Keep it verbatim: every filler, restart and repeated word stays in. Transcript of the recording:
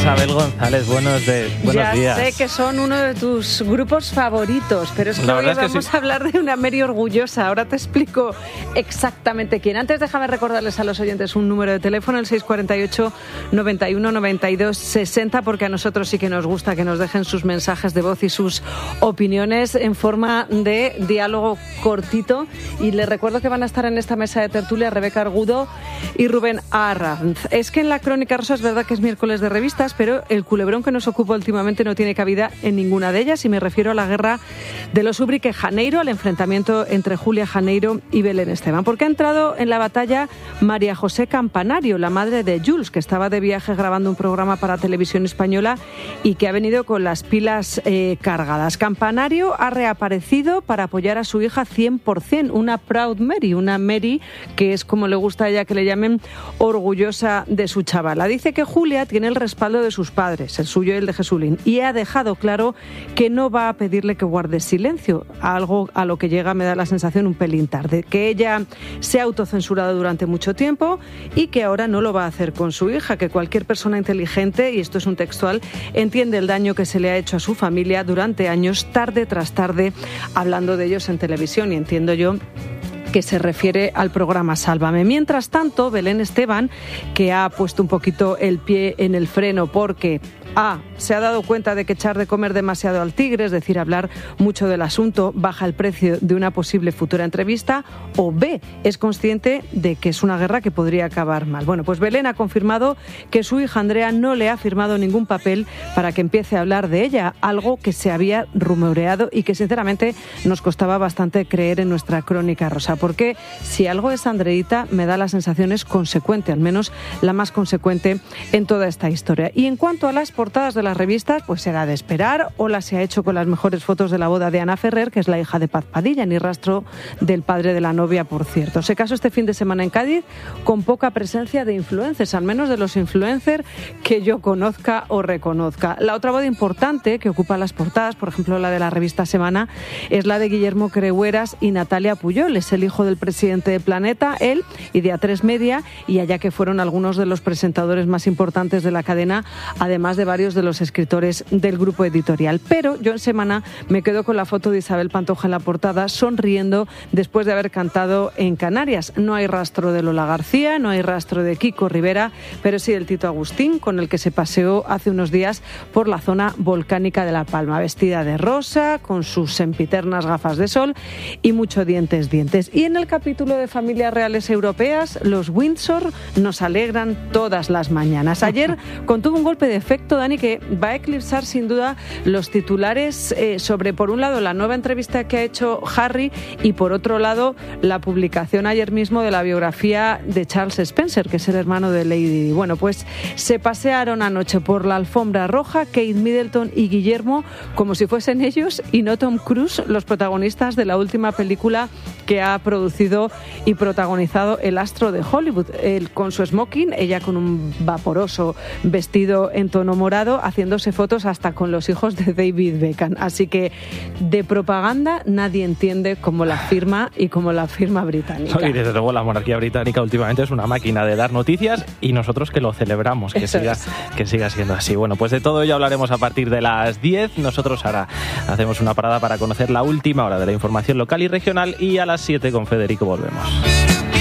Isabel González, buenos, de, buenos ya días. Ya sé que son uno de tus grupos favoritos, pero es que hoy vamos que sí. a hablar de una Mary orgullosa. Ahora te explico exactamente quién. Antes déjame recordarles a los oyentes un número de teléfono, el seis cuatro ocho, noventa y uno, noventa y dos, sesenta, porque a nosotros sí que nos gusta que nos dejen sus mensajes de voz y sus opiniones en forma de diálogo cortito. Y les recuerdo que van a estar en esta mesa de tertulia Rebeca Argudo y Rubén Arranz. Es que en la Crónica Rosa es verdad que es miércoles de revistas, pero el culebrón que nos ocupa últimamente no tiene cabida en ninguna de ellas, y me refiero a la guerra de los Ubrique Janeiro, al enfrentamiento entre Julia Janeiro y Belén Esteban, porque ha entrado en la batalla María José Campanario, la madre de Jules, que estaba de viaje grabando un programa para Televisión Española y que ha venido con las pilas eh, cargadas. Campanario ha reaparecido para apoyar a su hija cien por ciento, una Proud Mary, una Mary que es, como le gusta a ella que le llamen, orgullosa de su chavala. Dice que Julia tiene el respaldo de sus padres, el suyo y el de Jesulín, y ha dejado claro que no va a pedirle que guarde silencio, algo a lo que llega, me da la sensación, un pelín tarde, que ella se ha autocensurado durante mucho tiempo y que ahora no lo va a hacer con su hija, que cualquier persona inteligente, y esto es un textual, entiende el daño que se le ha hecho a su familia durante años, tarde tras tarde, hablando de ellos en televisión, y entiendo yo que se refiere al programa Sálvame. Mientras tanto, Belén Esteban, que ha puesto un poquito el pie en el freno porque A, se ha dado cuenta de que echar de comer demasiado al tigre, es decir, hablar mucho del asunto, baja el precio de una posible futura entrevista, o B, es consciente de que es una guerra que podría acabar mal. Bueno, pues Belén ha confirmado que su hija Andrea no le ha firmado ningún papel para que empiece a hablar de ella, algo que se había rumoreado y que sinceramente nos costaba bastante creer en nuestra Crónica Rosa, porque si algo es Andreita, me da la sensación es consecuente, al menos la más consecuente en toda esta historia. Y en cuanto a las portadas de las revistas, pues será de esperar. Hola se ha hecho con las mejores fotos de la boda de Ana Ferrer, que es la hija de Paz Padilla, ni rastro del padre de la novia, por cierto. Se casó este fin de semana en Cádiz con poca presencia de influencers, al menos de los influencers que yo conozca o reconozca. La otra boda importante que ocupa las portadas, por ejemplo la de la revista Semana, es la de Guillermo Creueras y Natalia Puyol. Es el hijo del presidente de Planeta, él y de A tres Media, y allá que fueron algunos de los presentadores más importantes de la cadena, además de varios de los escritores del grupo editorial. Pero yo en Semana me quedo con la foto de Isabel Pantoja en la portada, sonriendo después de haber cantado en Canarias. No hay rastro de Lola García, no hay rastro de Kiko Rivera, pero sí del Tito Agustín, con el que se paseó hace unos días por la zona volcánica de La Palma, vestida de rosa, con sus sempiternas gafas de sol y mucho dientes, dientes. Y en el capítulo de familias reales europeas, los Windsor nos alegran todas las mañanas. Ayer contuvo un golpe de efecto, Dani, que va a eclipsar sin duda los titulares eh, sobre, por un lado, la nueva entrevista que ha hecho Harry y, por otro lado, la publicación ayer mismo de la biografía de Charles Spencer, que es el hermano de Lady Di. Bueno, pues se pasearon anoche por la alfombra roja Kate Middleton y Guillermo como si fuesen ellos y no Tom Cruise los protagonistas de la última película que ha producido y protagonizado el astro de Hollywood. Él con su smoking, ella con un vaporoso vestido en tono morado, haciéndose fotos hasta con los hijos de David Beckham. Así que de propaganda nadie entiende como la firma y como la firma británica. Y desde luego la monarquía británica últimamente es una máquina de dar noticias y nosotros que lo celebramos, que siga, que siga siendo así. Bueno, pues de todo ello hablaremos a partir de las diez. Nosotros ahora hacemos una parada para conocer la última hora de la información local y regional, y a las siete con Federico volvemos.